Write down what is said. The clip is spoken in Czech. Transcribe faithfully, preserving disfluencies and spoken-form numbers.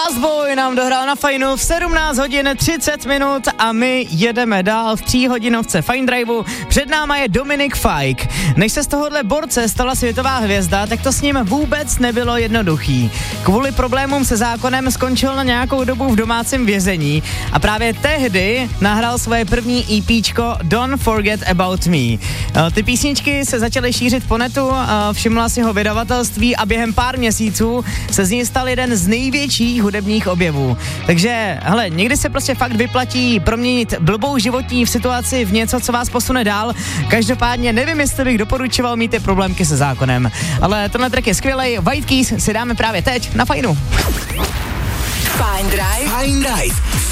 Fast Boy nám dohrál na Fajnu v sedmnáct hodin třicet minut a my jedeme dál v tříhodinovce Fine Driveu. Před náma je Dominik Fike. Než se z tohohle borce stala světová hvězda, tak to s ním vůbec nebylo jednoduchý. Kvůli problémům se zákonem skončil na nějakou dobu v domácím vězení a právě tehdy nahrál svoje první EPčko Don't Forget About Me. Ty písničky se začaly šířit po netu, všimla si ho vydavatelství a během pár měsíců se z něj stal jeden z největších hudebních objevů. Takže, hele, někdy se prostě fakt vyplatí proměnit blbou životní v situaci v něco, co vás posune dál. Každopádně nevím, jestli bych doporučoval mít ty problémky se zákonem. Ale tenhle track je skvělej, White Keys si dáme právě teď na Fajnu. Fine Drive. Fine Drive.